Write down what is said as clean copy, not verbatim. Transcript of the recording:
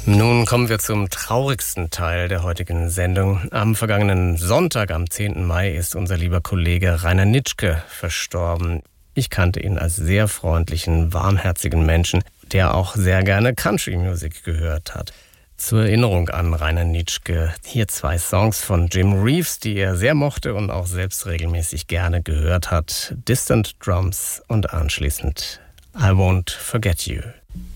Nun kommen wir zum traurigsten Teil der heutigen Sendung. Am vergangenen Sonntag, am 10. Mai, ist unser lieber Kollege Rainer Nitschke verstorben. Ich kannte ihn als sehr freundlichen, warmherzigen Menschen, der auch sehr gerne Country-Musik gehört hat. Zur Erinnerung an Rainer Nitschke hier 2 Songs von Jim Reeves, die er sehr mochte und auch selbst regelmäßig gerne gehört hat. Distant Drums und anschließend I Won't Forget You.